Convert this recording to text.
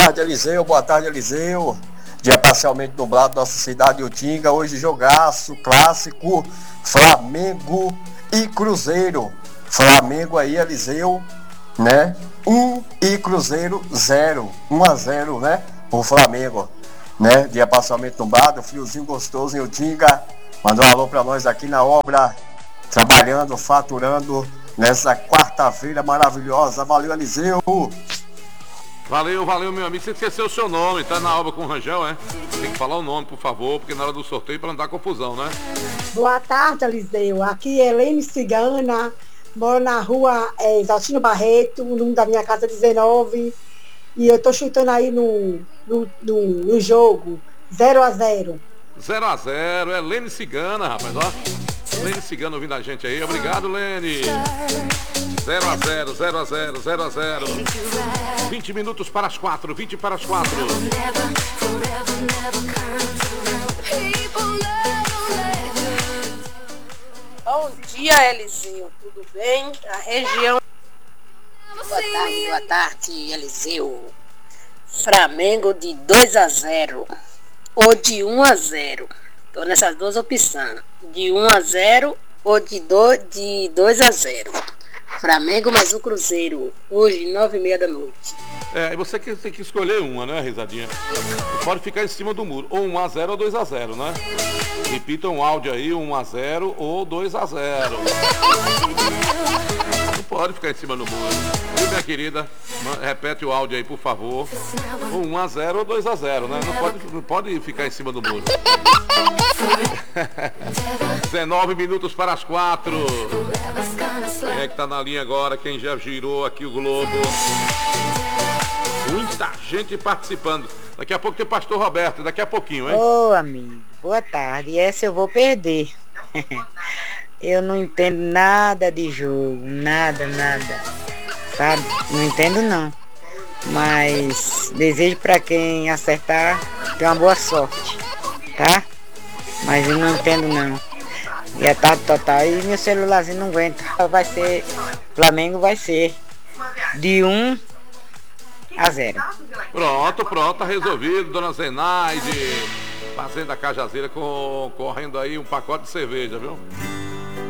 tarde, Eliseu. Boa tarde, Eliseu. Dia parcialmente nublado, nossa cidade de Utinga. Hoje jogaço, clássico, Flamengo e Cruzeiro. Flamengo aí, Eliseu, né? 1 e Cruzeiro 0. 1-0, né? O Flamengo, né? Dia parcialmente nublado, friozinho gostoso em Utinga. Mandou um alô pra nós aqui na obra, trabalhando, faturando nessa quarta-feira maravilhosa. Valeu, Eliseu. Valeu, meu amigo. Você esqueceu o seu nome, tá na obra com o Rangel, é? Tem que falar o nome, por favor, porque na hora do sorteio pra não dar confusão, né? Boa tarde, Eliseu. Aqui é Helene Cigana, moro na rua Exaltino Barreto, o número da minha casa é 19. E eu tô chutando aí no jogo 0-0. 0-0, é Lene Cigana, rapaz, ó. Lene Cigana ouvindo a gente aí. Obrigado, Lene. 0-0, 0-0, 0-0. 20 minutos para as 4, 20 para as 4. Bom dia, Eliseu. Tudo bem? A região... Boa tarde, Eliseu. Flamengo de 2-0 ou de 1-0. Tô nessas duas opções. De 1-0 ou de 2-0. Flamengo mais o Cruzeiro. Hoje, 9h30 da noite. E você tem que escolher uma, né, Risadinha? Pode ficar em cima do muro. Ou 1-0 ou 2-0, né? Repitam o áudio aí, 1-0 ou 2-0. Não pode ficar em cima do muro. Viu, minha querida? Repete o áudio aí, por favor. Ou 1-0 ou 2-0, né? Não pode ficar em cima do muro. 19 minutos para as 4. Quem é que tá na linha agora? Quem já girou aqui o globo? Muita gente participando. Daqui a pouco tem o pastor Roberto, daqui a pouquinho, hein? Ô, amigo, boa tarde. Essa eu vou perder. Eu não entendo nada de jogo, nada. Sabe? Não entendo não. Mas desejo pra quem acertar ter uma boa sorte, tá? Mas eu não entendo não. E é tarde total e meu celularzinho não aguenta. Flamengo vai ser de 1-0. Pronto, tá resolvido, dona Zenaide. Fazenda Cajazeira correndo aí um pacote de cerveja, viu?